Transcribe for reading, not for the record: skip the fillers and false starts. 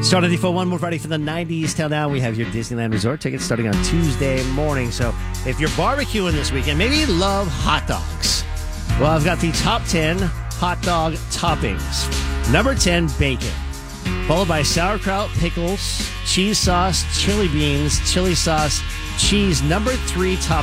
Starting at the 1 more Friday for the 90s till now. We have your Disneyland Resort tickets starting on Tuesday morning. So if you're barbecuing this weekend, maybe you love hot dogs. Well, I've got the top 10 hot dog toppings. Number 10, bacon. Followed by sauerkraut, pickles, cheese sauce, chili beans, chili sauce, cheese. Number 3, top